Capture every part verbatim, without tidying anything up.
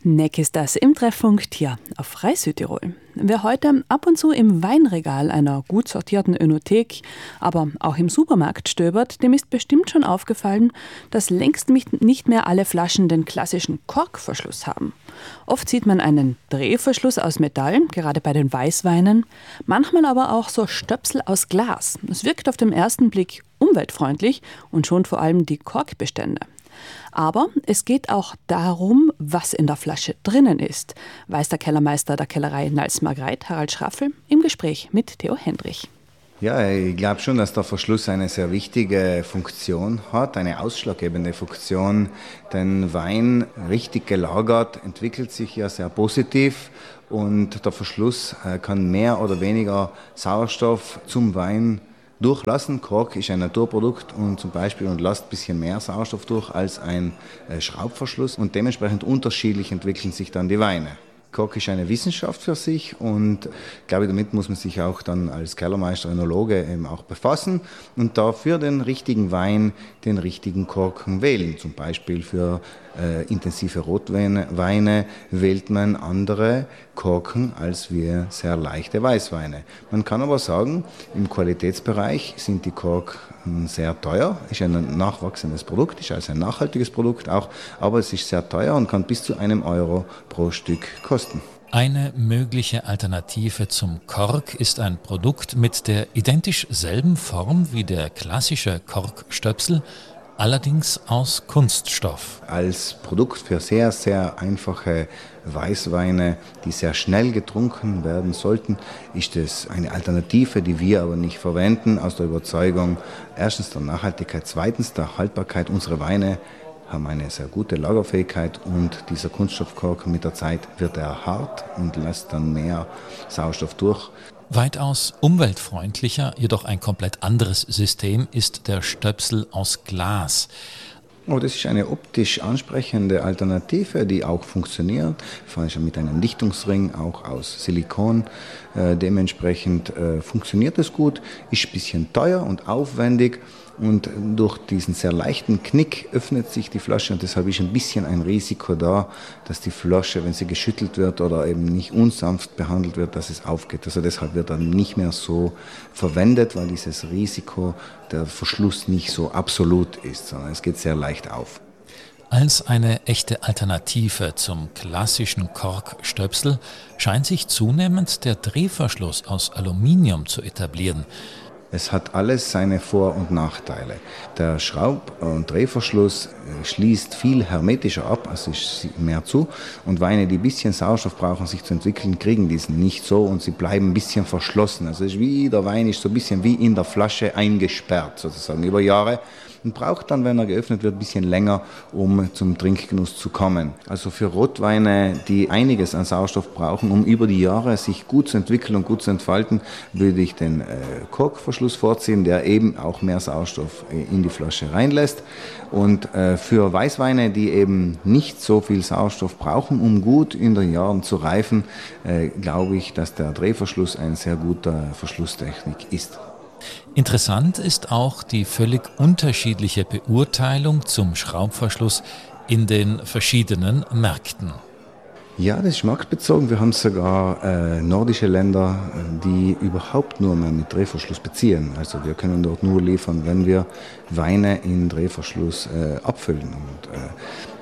Neck ist das im Treffpunkt hier auf Rai Südtirol. Wer heute ab und zu im Weinregal einer gut sortierten Önothek, aber auch im Supermarkt stöbert, dem ist bestimmt schon aufgefallen, dass längst nicht mehr alle Flaschen den klassischen Korkverschluss haben. Oft sieht man einen Drehverschluss aus Metall, gerade bei den Weißweinen, manchmal aber auch so Stöpsel aus Glas. Es wirkt auf den ersten Blick umweltfreundlich und schont vor allem die Korkbestände. Aber es geht auch darum, was in der Flasche drinnen ist, weiß der Kellermeister der Kellerei Nals-Margreit, Harald Schraffel, im Gespräch mit Theo Hendrich. Ja, ich glaube schon, dass der Verschluss eine sehr wichtige Funktion hat, eine ausschlaggebende Funktion. Denn Wein richtig gelagert entwickelt sich ja sehr positiv und der Verschluss kann mehr oder weniger Sauerstoff zum Wein durchlassen. Kork ist ein Naturprodukt und zum Beispiel und lasst ein bisschen mehr Sauerstoff durch als ein äh, Schraubverschluss und dementsprechend unterschiedlich entwickeln sich dann die Weine. Kork ist eine Wissenschaft für sich und ich glaube, damit muss man sich auch dann als Kellermeister, Önologe eben auch befassen und dafür den richtigen Wein, den richtigen Korken wählen. Zum Beispiel für äh, intensive Rotweine Weine wählt man andere Korken als wir sehr leichte Weißweine. Man kann aber sagen, im Qualitätsbereich sind die Korken sehr teuer, ist ein nachwachsendes Produkt, ist also ein nachhaltiges Produkt auch, aber es ist sehr teuer und kann bis zu einem Euro pro Stück kosten. Eine mögliche Alternative zum Kork ist ein Produkt mit der identisch selben Form wie der klassische Korkstöpsel, allerdings aus Kunststoff. Als Produkt für sehr, sehr einfache Weißweine, die sehr schnell getrunken werden sollten, ist es eine Alternative, die wir aber nicht verwenden, aus der Überzeugung, erstens der Nachhaltigkeit, zweitens der Haltbarkeit. Unsere Weine haben eine sehr gute Lagerfähigkeit und dieser Kunststoffkork mit der Zeit wird er hart und lässt dann mehr Sauerstoff durch. Weitaus umweltfreundlicher, jedoch ein komplett anderes System ist der Stöpsel aus Glas. Oh, das ist eine optisch ansprechende Alternative, die auch funktioniert, vor allem mit einem Dichtungsring, auch aus Silikon. Äh, dementsprechend äh, funktioniert es gut, ist ein bisschen teuer und aufwendig. Und durch diesen sehr leichten Knick öffnet sich die Flasche und deshalb ist ein bisschen ein Risiko da, dass die Flasche, wenn sie geschüttelt wird oder eben nicht unsanft behandelt wird, dass es aufgeht. Also deshalb wird dann nicht mehr so verwendet, weil dieses Risiko, der Verschluss nicht so absolut ist, sondern es geht sehr leicht auf. Als eine echte Alternative zum klassischen Korkstöpsel scheint sich zunehmend der Drehverschluss aus Aluminium zu etablieren. Es hat alles seine Vor- und Nachteile. Der Schraub- und Drehverschluss schließt viel hermetischer ab, also ist mehr zu. Und Weine, die ein bisschen Sauerstoff brauchen, sich zu entwickeln, kriegen diesen nicht so und sie bleiben ein bisschen verschlossen. Also es ist wie der Wein ist so ein bisschen wie in der Flasche eingesperrt, sozusagen über Jahre. Und braucht dann, wenn er geöffnet wird, ein bisschen länger, um zum Trinkgenuss zu kommen. Also für Rotweine, die einiges an Sauerstoff brauchen, um über die Jahre sich gut zu entwickeln und gut zu entfalten, würde ich den äh, Korkverschluss vorziehen, der eben auch mehr Sauerstoff in die Flasche reinlässt. Und äh, für Weißweine, die eben nicht so viel Sauerstoff brauchen, um gut in den Jahren zu reifen, äh, glaube ich, dass der Drehverschluss eine sehr gute Verschlusstechnik ist. Interessant ist auch die völlig unterschiedliche Beurteilung zum Schraubverschluss in den verschiedenen Märkten. Ja, das ist marktbezogen. Wir haben sogar äh, nordische Länder, die überhaupt nur mehr mit Drehverschluss beziehen. Also wir können dort nur liefern, wenn wir Weine in Drehverschluss äh, abfüllen. Und, äh,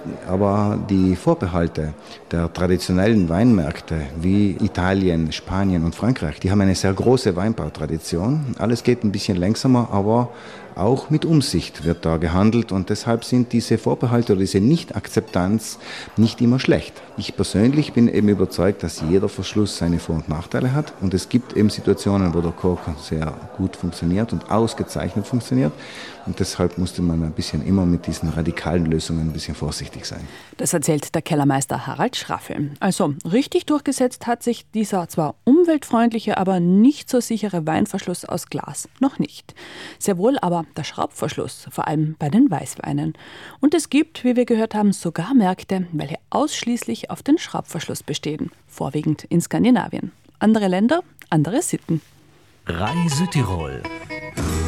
aber die Vorbehalte der traditionellen Weinmärkte wie Italien, Spanien und Frankreich, die haben eine sehr große Weinbautradition. Alles geht ein bisschen langsamer, aber auch mit Umsicht wird da gehandelt und deshalb sind diese Vorbehalte oder diese Nicht-Akzeptanz nicht immer schlecht. Ich persönlich bin eben überzeugt, dass jeder Verschluss seine Vor- und Nachteile hat und es gibt eben Situationen, wo der Kork sehr gut funktioniert und ausgezeichnet funktioniert und deshalb musste man ein bisschen immer mit diesen radikalen Lösungen ein bisschen vorsichtig sein. Das erzählt der Kellermeister Harald Schraffel. Also richtig durchgesetzt hat sich dieser zwar umweltfreundliche, aber nicht so sichere Weinverschluss aus Glas noch nicht. Sehr wohl aber der Schraubverschluss, vor allem bei den Weißweinen. Und es gibt, wie wir gehört haben, sogar Märkte, welche ausschließlich auf den Schraubverschluss bestehen, vorwiegend in Skandinavien. Andere Länder, andere Sitten. Rai Südtirol.